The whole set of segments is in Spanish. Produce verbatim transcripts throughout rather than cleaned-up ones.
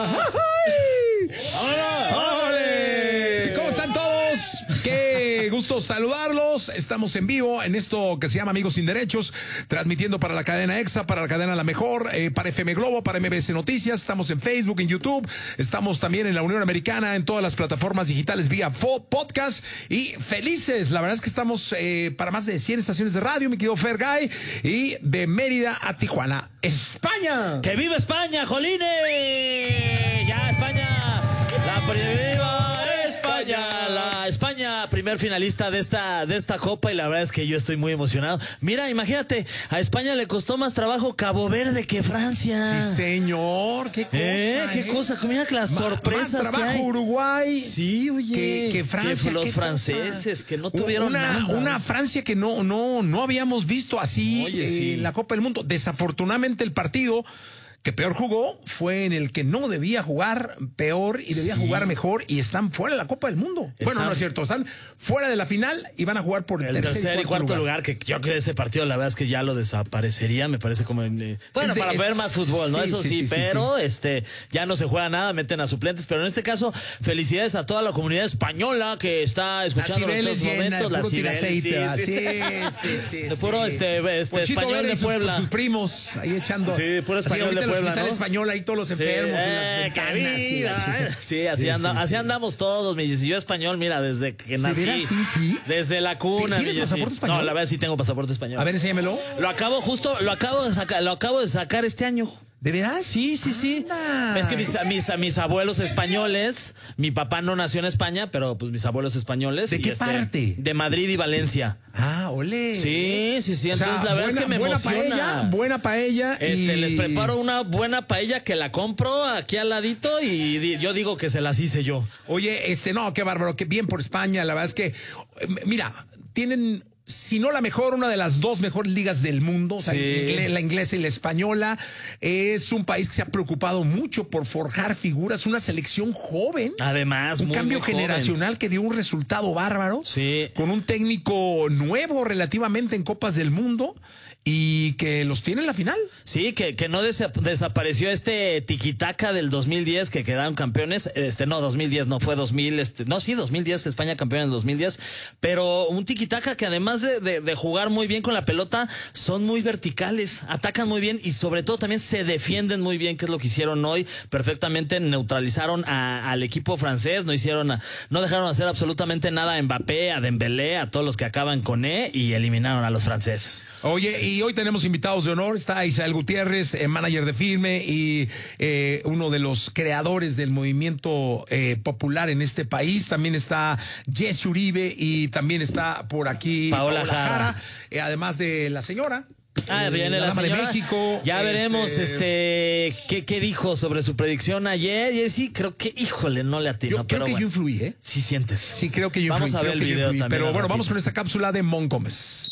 ¡Ole! ¿Cómo están todos? Qué gusto saludarlos. Estamos en vivo en esto que se llama Amigos Sin Derechos, transmitiendo para la cadena EXA, para la cadena La Mejor, eh, para F M Globo, para M B S Noticias. Estamos en Facebook, en YouTube. Estamos también en la Unión Americana, en todas las plataformas digitales vía podcast. Y felices, la verdad es que estamos eh, para más de cien estaciones de radio, mi querido Fergay. Y de Mérida a Tijuana, España. ¡Que viva España, jolines! ¡Ya, España! ¡La viva España! La España, primer finalista de esta, de esta copa, y la verdad es que yo estoy muy emocionado. Mira, imagínate, a España le costó más trabajo Cabo Verde que Francia. Sí, señor, qué cosa. ¿Eh? ¿Qué eh? cosa? Mira las sorpresas más trabajo que hay. Uruguay. Sí, oye. Que, que Francia. Que los qué franceses, cosa. que no tuvieron una, nada. Una Francia que no, no, no habíamos visto así Oye, eh, sí. en la Copa del Mundo. Desafortunadamente el partido que peor jugó fue en el que no debía jugar peor y debía Sí. jugar mejor, y están fuera de la Copa del Mundo. Están... Bueno, no es cierto, están fuera de la final y van a jugar por el, El tercer, tercer y cuarto lugar. lugar, que yo creo que ese partido la verdad es que ya lo desaparecería, me parece como en, eh, bueno, Es de- para es- ver más fútbol, ¿no? sí, Eso sí, sí, sí, sí, pero sí. este ya no se juega nada, meten a suplentes, pero en este caso felicidades a toda la comunidad española que está escuchando en estos momentos, las las Cibeles, Cibeles, aceite, ¿verdad? sí, sí, sí. sí, sí, De puro sí. este, este Ponchito español Vera de y sus- Puebla. Sus, primos ahí echando. Sí, puro Así, español ahorita de en el Puebla, hospital ¿no? español, ahí todos los enfermos Sí, en las eh, ventanas. que y viva, la eh. chisa. Sí, así, Sí, anda, sí, así sí. andamos todos, mi y yo español, mira, desde que ¿De nací. veras? Sí, sí. Desde la cuna. ¿Tienes mi pasaporte sí. español? No, la verdad sí tengo pasaporte español. A ver, enséñamelo. Lo acabo justo, lo acabo de sacar, lo acabo de sacar este año. ¿De veras? Sí, sí, sí. Anda. Es que mis, mis, mis abuelos españoles, mi papá no nació en España, pero pues mis abuelos españoles. ¿De y qué parte? De Madrid y Valencia. Ah, ole. Sí, sí, sí. O Entonces sea, la verdad buena, es que me buena emociona. paella, buena paella. Este, y... les preparo una buena paella que la compro aquí al ladito y di- yo digo que se las hice yo. Oye, este, no, qué bárbaro, qué bien por España. La verdad es que, eh, mira, tienen, si no la mejor, una de las dos mejores ligas del mundo, o sea, Sí. ingle- la inglesa y la española. Es un país que se ha preocupado mucho por forjar figuras, una selección joven. Además, Un muy, cambio muy joven. generacional que dio un resultado bárbaro. Sí. Con un técnico nuevo relativamente en Copas del Mundo y que los tiene en la final. Sí, que, que no desa- desapareció este tiquitaca del dos mil diez que quedaron campeones. Este, no, dos mil diez, no fue dos mil, este, no, sí, dos mil diez, España campeón en el dos mil diez. Pero un tiquitaca que además de, de, de jugar muy bien con la pelota, son muy verticales, atacan muy bien y sobre todo también se defienden muy bien, que es lo que hicieron hoy. Perfectamente neutralizaron a, al equipo francés, no hicieron, a, no dejaron hacer absolutamente nada a Mbappé, a Dembélé, a todos los que acaban con E, y eliminaron a los franceses. Oye, y hoy tenemos invitados de honor. Está Isael Gutiérrez, eh, manager de Firme y eh, uno de los creadores del movimiento eh, popular en este país. También está Jesse Uribe y también está por aquí Paola Jara. eh, además de la señora. Ah, eh, viene la dama señora. de México. Ya veremos este, este qué, qué dijo sobre su predicción ayer. Y sí, creo que, híjole, no le atinó. Yo creo pero que bueno. yo influí, ¿eh? Sí sientes. Sí, creo que yo Vamos influí. a ver creo el que yo video influí. también Pero al bueno, vamos ratito. con esta cápsula de Mon Gómez.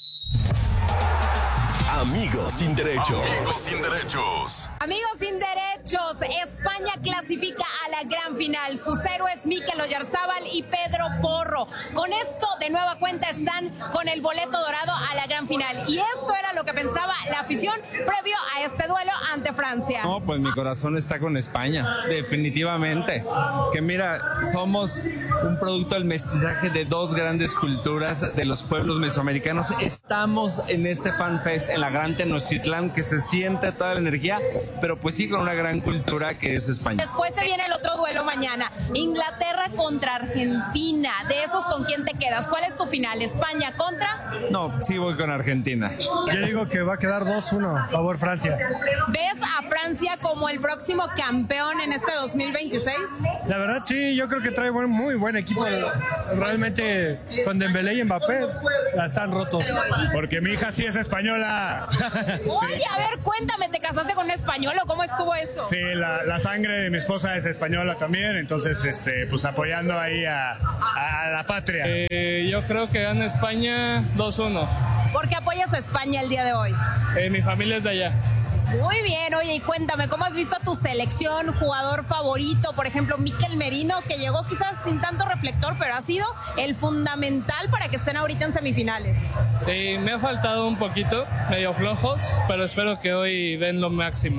Amigos sin derechos. Amigos sin derechos. Amigos sin derechos, España clasifica a la gran final. Sus héroes Mikel Oyarzábal y Pedro Porro. Con esto, de nueva cuenta, están con el boleto dorado a la gran final. Y esto era lo que pensaba la afición previo a este duelo ante Francia. No, pues mi corazón está con España, definitivamente. Que mira, somos un producto del mestizaje de dos grandes culturas de los pueblos mesoamericanos. Estamos en este Fan Fest en la Gran Tenochtitlán, que se siente toda la energía, pero pues sí con una gran cultura que es España. Después se viene el otro duelo mañana. Inglaterra contra Argentina. De esos, ¿con quién te quedas? ¿Cuál es tu final? ¿España contra? No, sí voy con Argentina. Yo digo que va a quedar dos uno, a favor Francia. ¿Ves a Francia como el próximo campeón en este dos mil veintiséis? La verdad sí, yo creo que trae buen, muy buen equipo. Realmente con Dembélé y Mbappé la están rotos. Porque mi hija sí es española. Oye, a ver, cuéntame, ¿te casaste con un español o cómo estuvo eso? Sí, la, la sangre de mi esposa es española también, entonces este, pues apoyando ahí a, a, a la patria. Eh, yo creo que gana España dos uno. ¿Por qué apoyas a España el día de hoy? Eh, mi familia es de allá. Muy bien, oye, y cuéntame, ¿cómo has visto a tu selección, jugador favorito? Por ejemplo, Mikel Merino, que llegó quizás sin tanto reflector, pero ha sido el fundamental para que estén ahorita en semifinales. Sí, me ha faltado un poquito, medio flojos, pero espero que hoy den lo máximo.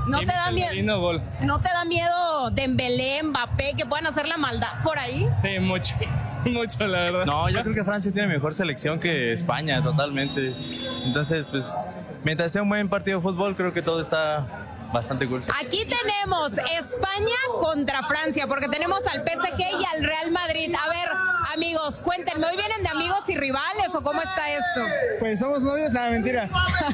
¿No te da miedo? Merino, gol. ¿No te da miedo Dembélé, Mbappé, que puedan hacer la maldad por ahí? Sí, mucho. Mucho, la verdad. No, yo creo que Francia tiene mejor selección que España, totalmente. Entonces, pues, mientras sea un buen partido de fútbol, creo que todo está bastante cool. Aquí tenemos España contra Francia, porque tenemos al P S G y al Real Madrid. A ver, amigos, cuéntenme, ¿hoy vienen de amigos y rivales o cómo está esto? Pues somos novios, nada, mentira.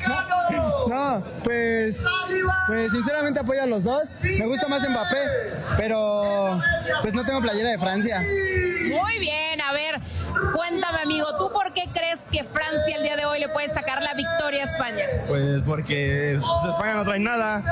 No, pues, pues sinceramente apoyo a los dos. Me gusta más Mbappé, pero pues no tengo playera de Francia. Muy bien, a ver, cuéntame, amigo, ¿tú por qué crees que Francia el día de hoy le puede sacar la victoria a España? Pues porque pues, España no trae nada.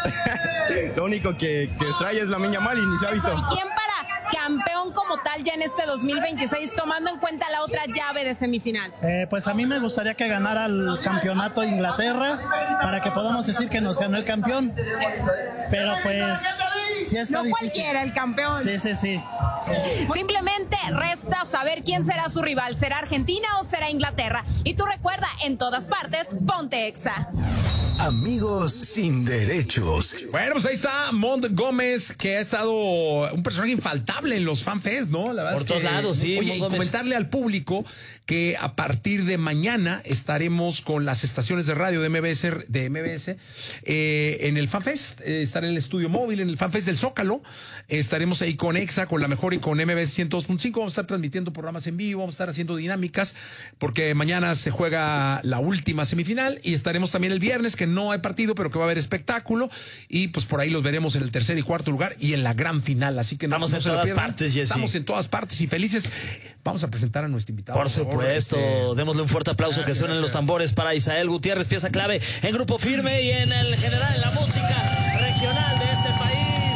Lo único que, que trae es la Lamine Yamal y ni se ha visto. ¿Y quién para campeón como tal ya en este dos mil veintiséis, tomando en cuenta la otra llave de semifinal? Eh, pues a mí me gustaría que ganara el campeonato Inglaterra para que podamos decir que nos ganó el campeón. Pero pues sí está no difícil. Cualquiera el campeón. Sí, sí, sí. Simplemente resta saber quién será su rival. ¿Será Argentina o será Inglaterra? Y tú recuerda, en todas partes, ponte Exa. Amigos sin derechos. Bueno, pues ahí está Mont Gómez, que ha estado un personaje infaltable en los FanFest, ¿no? La verdad Por es todos que, lados, sí. Oye, y comentarle al público que a partir de mañana estaremos con las estaciones de radio de M B S, de M B S eh, en el FanFest. Eh, estará en el estudio móvil, en el FanFest del Zócalo. Eh, estaremos ahí con Exa, con La Mejor y con M B S ciento dos punto cinco. Vamos a estar transmitiendo programas en vivo, vamos a estar haciendo dinámicas, porque mañana se juega la última semifinal y estaremos también el viernes, que no hay partido, pero que va a haber espectáculo, y pues por ahí los veremos en el tercer y cuarto lugar y en la gran final. Así que estamos no, en no todas partes, Jesse. Estamos en todas partes y felices. Vamos a presentar a nuestro invitado. Por supuesto, este... démosle un fuerte aplauso. Gracias, que suenen gracias. Los tambores para Isael Gutiérrez, pieza clave en Grupo Firme y en el general en la música regional de este país.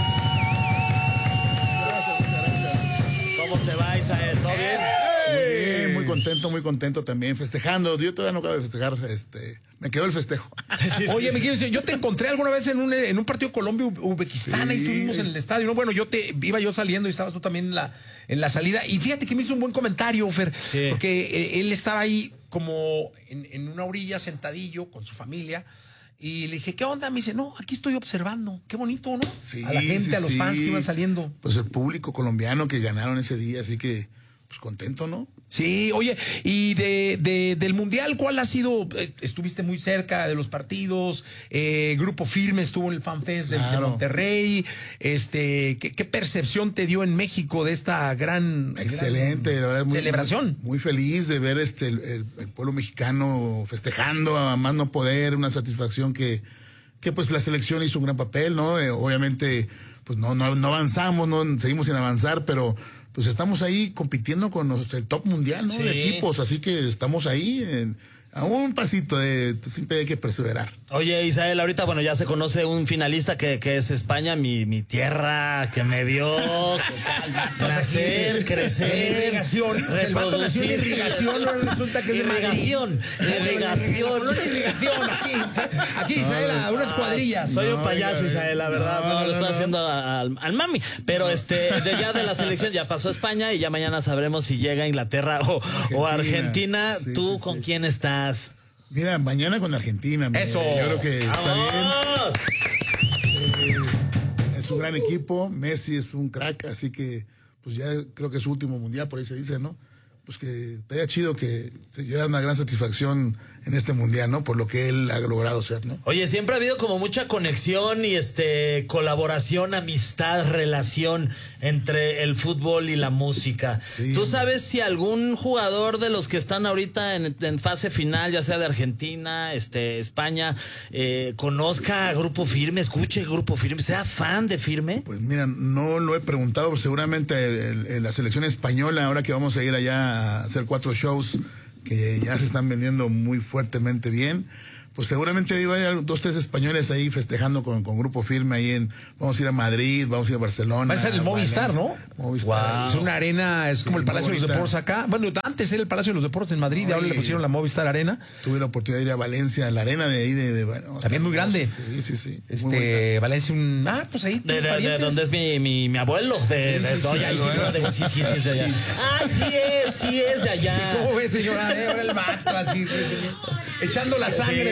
¿Cómo te va, Isael? ¿Todo bien? Muy bien, muy contento, muy contento también, festejando. Yo todavía no acabo de festejar, este, me quedó el festejo. Sí, sí. Oye, mi querido, yo te encontré alguna vez en un, en un partido Colombia-Uzbekistán, sí, ahí estuvimos en el estadio, ¿no? Bueno, yo te iba yo saliendo y estabas tú también en la, en la salida, y fíjate que me hizo un buen comentario, Fer, sí. porque él estaba ahí como en, en una orilla, sentadillo, con su familia. Y le dije, ¿qué onda? Me dice, no, aquí estoy observando. Qué bonito, ¿no? Sí, a la gente, sí, a los sí. fans que iban saliendo. Pues el público colombiano que ganaron ese día, así que, pues contento, ¿no? Sí, oye, y de, de del Mundial, ¿cuál ha sido? Eh, estuviste muy cerca de los partidos, eh, Grupo Firme estuvo en el FanFest de, claro. de Monterrey. Este, ¿qué, ¿Qué percepción te dio en México de esta gran, Excelente, gran la verdad, muy, celebración? Muy, muy feliz de ver este el, el, el pueblo mexicano festejando a más no poder, una satisfacción que, que pues la selección hizo un gran papel, ¿no? Eh, obviamente, pues no, no, no avanzamos, no seguimos sin avanzar, pero pues estamos ahí compitiendo con los, el top mundial, ¿no? Sí. De equipos, así que estamos ahí en, a un pasito de, siempre hay que perseverar. Oye, Isael, ahorita, bueno, ya se conoce un finalista que, que es España, mi, mi tierra, que me vio que, nacer, crecer, irrigación, reproducir, irrigación, no resulta que es irrigación, irrigación, no es irrigación, aquí, aquí, Isael, a unas cuadrillas. Soy no, un payaso, Isael, la verdad, no, no, no lo estoy no. haciendo al, al mami, pero este, de ya de la selección ya pasó España y ya mañana sabremos si llega Inglaterra o Argentina. O Argentina. Sí, ¿Tú sí, con sí. quién estás? Mira, mañana con Argentina. Eso. Yo creo que está ¡Vamos! bien. Eh, es un gran equipo. Messi es un crack, así que pues ya creo que es su último mundial, por ahí se dice, ¿no? Pues que estaría chido que se diera una gran satisfacción en este mundial, ¿no? Por lo que él ha logrado ser, ¿no? Oye, siempre ha habido como mucha conexión y este colaboración, amistad, relación entre el fútbol y la música. Sí. ¿Tú sabes si algún jugador de los que están ahorita en, en fase final, ya sea de Argentina, este, España, eh, conozca a Grupo Firme, escuche Grupo Firme, sea fan de Firme? Pues mira, no lo he preguntado, pero seguramente el, el, la selección española, ahora que vamos a ir allá a hacer cuatro shows que ya se están vendiendo muy fuertemente bien, pues seguramente hay dos, tres españoles ahí festejando con, con Grupo Firme ahí en, vamos a ir a Madrid, vamos a ir a Barcelona. Va a ser el Movistar, ¿no? Movistar. Wow. Es una arena, es como sí, el Palacio de los Deportes acá. Bueno, antes era el Palacio de los Deportes en Madrid, y ahora le pusieron la Movistar Arena. Tuve la oportunidad de ir a Valencia, la arena de ahí de... de bueno, también muy grande. Sí, sí, sí. Este, Valencia, un... Ah, pues ahí. De, de, de donde es mi, mi, mi abuelo. De, de, de, sí, de, sí, sí, sí, sí, sí, es de allá. Ay, sí es, sí es de allá. Sí, ¿cómo ves, señora? Eh, ahora el vato así, echando la sangre. Sí,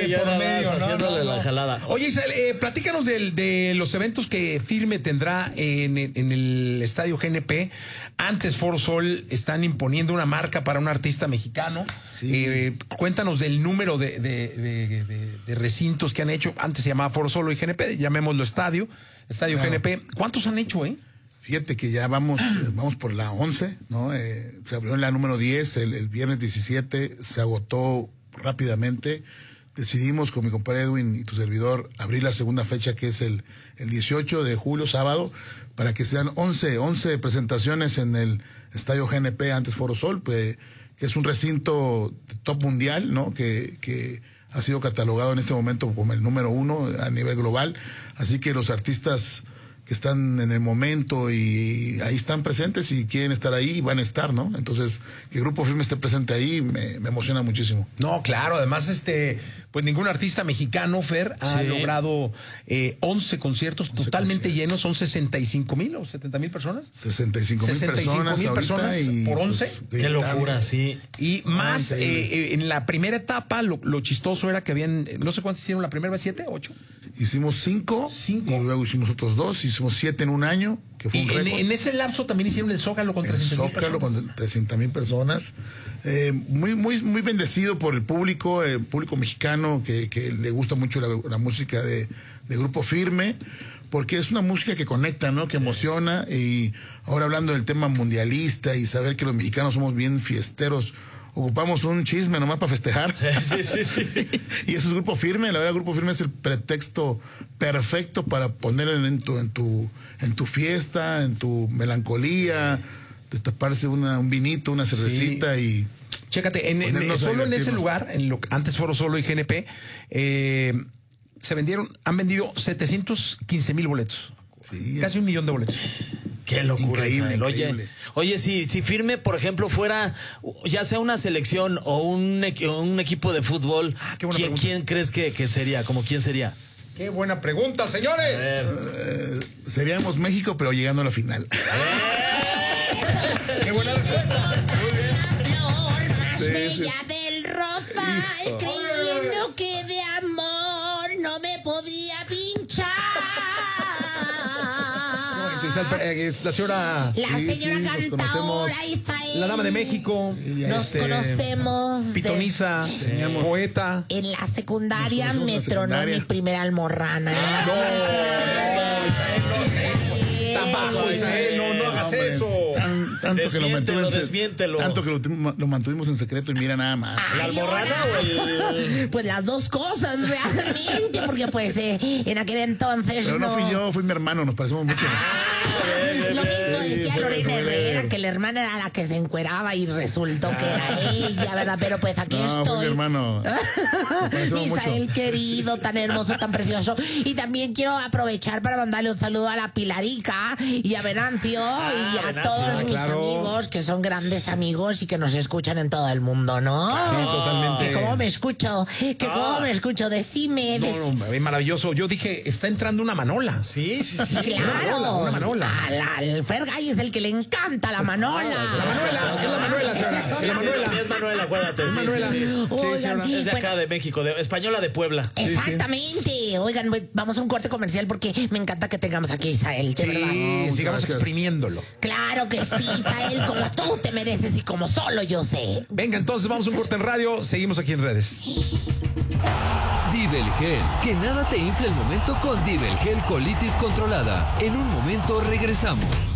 de por medio, ¿no? Haciéndole no, no. la jalada. Oye, Isabel, eh, platícanos del, de los eventos que Firme tendrá en, en el Estadio G N P. Antes Foro Sol están imponiendo una marca para un artista mexicano. Sí. Eh, cuéntanos del número de, de, de, de, de recintos que han hecho. Antes se llamaba Foro Sol y G N P, llamémoslo estadio. Estadio claro. G N P. ¿Cuántos han hecho, eh? Fíjate que ya vamos, eh, vamos por la once, ¿no? Eh, se abrió en la número diez, el, el viernes diecisiete, se agotó rápidamente. Decidimos con mi compadre Edwin y tu servidor abrir la segunda fecha, que es el, el dieciocho de julio, sábado, para que sean once, once presentaciones en el Estadio G N P, antes Foro Sol, pues, que es un recinto top mundial, ¿no? Que, que ha sido catalogado en este momento como el número uno a nivel global. Así que los artistas que están en el momento y ahí están presentes y quieren estar ahí, van a estar, ¿no? Entonces, que Grupo Firme esté presente ahí me, me emociona muchísimo. No, claro, además, este, pues ningún artista mexicano, Fer, ha sí. logrado eh, once conciertos once totalmente conciertos. llenos. ¿Son sesenta y cinco mil o setenta mil personas? sesenta y cinco mil personas, mil personas y, por once. Pues, qué locura, sí. Y más, eh, eh, en la primera etapa, lo, lo chistoso era que habían, no sé cuántos hicieron la primera vez, ¿siete? ¿Ocho? Hicimos cinco, cinco, y luego hicimos otros dos, hicimos siete en un año, que fue un récord. En, en ese lapso también hicieron el Zócalo con trescientas mil personas. El Zócalo con trescientas mil personas. Eh, muy, muy, muy bendecido por el público, el público mexicano que, que le gusta mucho la, la música de, de Grupo Firme, porque es una música que conecta, ¿no? Que emociona. Y ahora hablando del tema mundialista y saber que los mexicanos somos bien fiesteros, ocupamos un chisme nomás para festejar. Sí, sí, sí, sí. Y eso es Grupo Firme. La verdad, Grupo Firme es el pretexto perfecto para poner en tu, en tu, en tu fiesta, en tu melancolía, destaparse una, un vinito, una cervecita sí. y... Chécate, en, en, solo en ese lugar, en lo, antes Foro Solo y G N P, eh, se vendieron, han vendido setecientos quince mil boletos. Sí, casi un millón de boletos. Qué locura. Increíble, Oye, increíble. oye, si, si Firme, por ejemplo, fuera ya sea una selección o un, un equipo de fútbol, ah, ¿quién, ¿quién crees que, que sería? ¿Como quién sería? Qué buena pregunta, señores. Uh, seríamos México, pero llegando a la final. Qué buena respuesta. Muy bien. La flor más sí, bella sí. del rosal, creyendo que de amor no me podía pinchar. La señora, la sí, señora sí, cantadora Isabel. La Dama de México. Nos este, conocemos. Pitoniza, de, poeta. En la secundaria me la tronó secundaria. mi primera almorrana. Ah, no, no, Isabel, no, no hagas eso. Tan, tanto que lo mantuvimos desmiéntelo. Tanto que lo, lo mantuvimos en secreto y mira nada más. ¿La almorrana o el...? Pues las dos cosas, realmente, porque pues eh, en aquel entonces Pero no, no fui yo, fui mi hermano, nos parecemos mucho. Ah, lo mismo decía sí, Lorena Herrera, bien. que la hermana era la que se encueraba y resultó que era ella, ¿verdad? Pero pues aquí no, estoy. Fue mi hermano. Misael querido, tan hermoso, tan precioso. Y también quiero aprovechar para mandarle un saludo a la Pilarica y a Venancio ah, y a Venancio, todos ah, mis claro. amigos que son grandes amigos y que nos escuchan en todo el mundo, ¿no? Sí, totalmente. Que cómo me escucho, que ah. cómo me escucho, decime. No, decime. no, es maravilloso. Yo dije, está entrando una manola. Sí, sí, sí. Claro. Una manola. A la, al Fergay es el que le encanta la manola. La Manuela, ¿qué es la Manuela, señora? Es la Manuela. Es Manuela, acuérdate. Es Manuela. Sí, sí, sí. Oigan, es de acá, bueno, de México, de, española de Puebla. Exactamente. Sí, sí. Oigan, vamos a un corte comercial porque me encanta que tengamos aquí a Isael. Sí, verdad. No, sigamos gracias. exprimiéndolo. Claro que sí, Isael, como tú te mereces y como solo yo sé. Venga, entonces vamos a un corte en radio. Seguimos aquí en redes. Divelgel, que nada te infle el momento con Divelgel colitis controlada. En un momento regresamos.